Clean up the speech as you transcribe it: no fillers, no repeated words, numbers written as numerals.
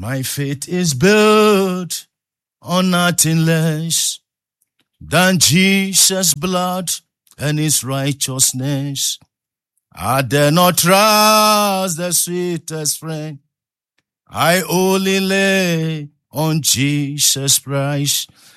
My faith is built on nothing less than Jesus' blood and his righteousness. I dare not trust the sweetest friend. I only lay on Jesus' price.